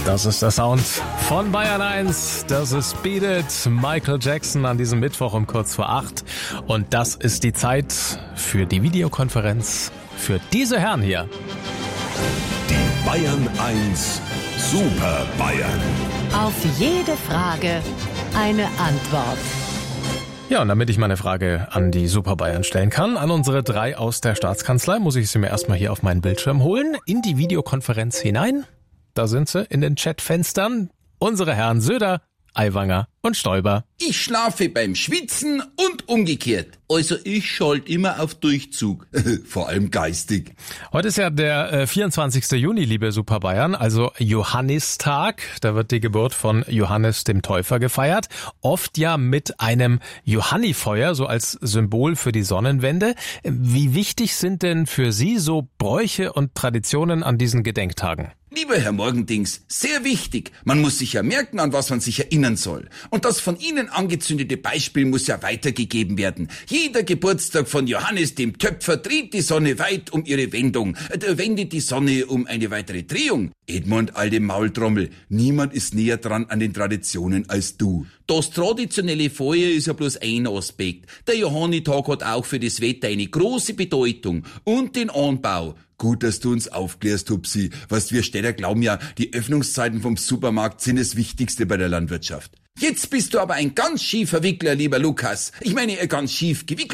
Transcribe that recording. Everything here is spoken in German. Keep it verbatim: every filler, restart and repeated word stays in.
Das ist der Sound von Bayern eins. Das ist Beat It, Michael Jackson an diesem Mittwoch um kurz vor acht. Und das ist die Zeit für die Videokonferenz für diese Herren hier. Die Bayern eins Super Bayern. Auf jede Frage eine Antwort. Ja, und damit ich meine Frage an die Super Bayern stellen kann, an unsere drei aus der Staatskanzlei, muss ich sie mir erstmal hier auf meinen Bildschirm holen, in die Videokonferenz hinein. Da sind sie in den Chatfenstern, unsere Herren Söder, Aiwanger und Stoiber. Ich schlafe beim Schwitzen und umgekehrt. Also ich schalte immer auf Durchzug. Vor allem geistig. Heute ist ja der äh, vierundzwanzigster Juni, liebe Super Bayern, also Johannistag. Da wird die Geburt von Johannes dem Täufer gefeiert. Oft ja mit einem Johannifeuer, so als Symbol für die Sonnenwende. Wie wichtig sind denn für Sie so Bräuche und Traditionen an diesen Gedenktagen? Lieber Herr Morgendings, sehr wichtig. Man muss sich ja merken, an was man sich erinnern soll. Und das von Ihnen angezündete Beispiel muss ja weitergegeben werden. Jeder Geburtstag von Johannes dem Töpfer dreht die Sonne weit um ihre Wendung, äh, wendet die Sonne um eine weitere Drehung. Edmund, alte Maultrommel, niemand ist näher dran an den Traditionen als du. Das traditionelle Feuer ist ja bloß ein Aspekt. Der Johannitag hat auch für das Wetter eine große Bedeutung und den Anbau. Gut, dass du uns aufklärst, Hupsi. Was wir Städter glauben ja, die Öffnungszeiten vom Supermarkt sind das Wichtigste bei der Landwirtschaft. Jetzt bist du aber ein ganz schiefer Wickler, lieber Lukas. Ich meine, ganz schief gewickelt.